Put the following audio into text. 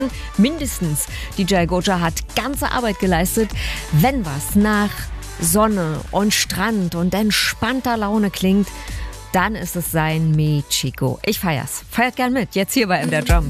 Mindestens. DJ Goja hat ganze Arbeit geleistet. Wenn was nach Sonne und Strand und entspannter Laune klingt, dann ist es sein Me Chico. Ich feier's. Feiert gern mit. Jetzt hier bei MDR Jump.